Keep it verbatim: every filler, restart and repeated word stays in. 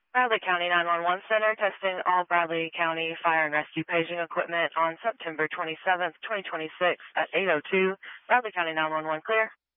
Bradley County nine one one Center testing all Bradley County fire and rescue paging equipment on September twenty-seventh, twenty twenty-six at eight oh two. Bradley County nine one one clear.